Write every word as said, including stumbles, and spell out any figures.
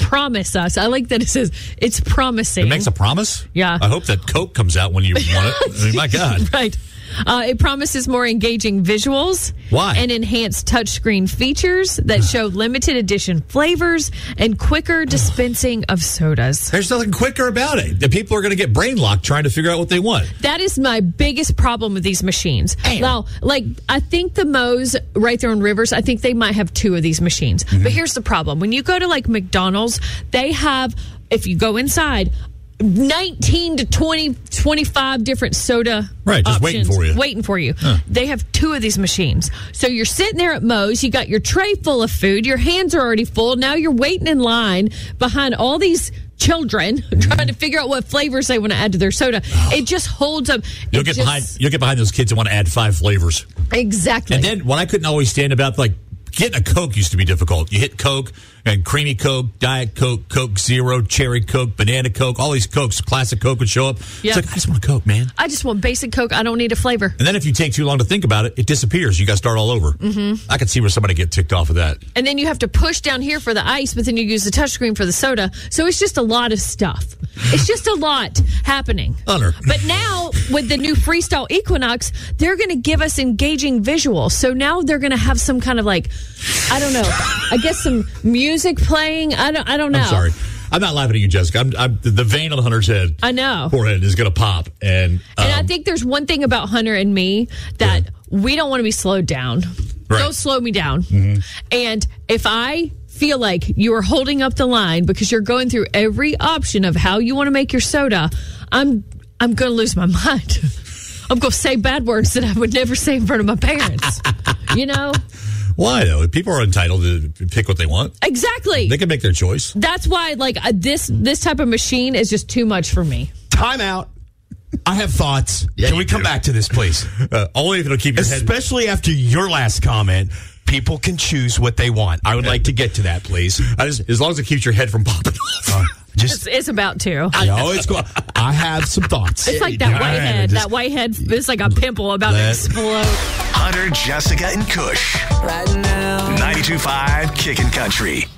promise us. I like that it says it's promising. It makes a promise? Yeah. I hope that Coke comes out when you want it. I mean, my God. Right. Uh, it promises more engaging visuals. Why? And enhanced touchscreen features that show limited edition flavors and quicker dispensing of sodas. There's nothing quicker about it. The people are going to get brain locked trying to figure out what they want. That is my biggest problem with these machines. Damn. Now, like, I think the Moe's right there on Rivers, I think they might have two of these machines. Mm-hmm. But here's the problem. When you go to, like, McDonald's, they have, if you go inside, nineteen to twenty, twenty-five different soda right, just options waiting for you. Waiting for you. Huh. They have two of these machines. So you're sitting there at Moe's, you got your tray full of food, your hands are already full, now you're waiting in line behind all these children mm-hmm. trying to figure out what flavors they want to add to their soda. Oh. It just holds up. You'll get just, behind you'll get behind those kids that want to add five flavors. Exactly. And then what I couldn't always stand about, like, getting a Coke used to be difficult. You hit Coke and creamy Coke, Diet Coke, Coke Zero, Cherry Coke, Banana Coke, all these Cokes, classic Coke would show up. Yep. It's like, I just want a Coke, man. I just want basic Coke. I don't need a flavor. And then if you take too long to think about it, it disappears. You got to start all over. Mm-hmm. I could see where somebody get ticked off of that. And then you have to push down here for the ice, but then you use the touchscreen for the soda. So it's just a lot of stuff. It's just a lot happening. Honor. But now with the new Freestyle Equinox, they're going to give us engaging visuals. So now they're going to have some kind of, like, I don't know, I guess some music playing. I don't I don't know. I'm sorry. I'm not laughing at you, Jessica. I'm, I'm, the vein on Hunter's head. I know. Forehead is going to pop. And, um, and I think there's one thing about Hunter and me that yeah. we don't want to be slowed down. Right. Don't slow me down. Mm-hmm. And if I feel like you are holding up the line because you're going through every option of how you want to make your soda, I'm I'm going to lose my mind. I'm going to say bad words that I would never say in front of my parents. You know? Why, though? People are entitled to pick what they want. Exactly. They can make their choice. That's why, like, uh, this this type of machine is just too much for me. Time out. I have thoughts. Yeah, Can we come do. back to this, please? Uh, only if it'll keep your Especially head. after your last comment. People can choose what they want. I would like to get to that, please. I just, as long as it keeps your head from popping off. Uh, just, it's, it's about to. I know it's cool. I have some thoughts. It's like that white right, head. Just, that white head is like a pimple about let, to explode. Hunter, Jessica, and Kush. Right now. ninety-two point five Kickin' Country.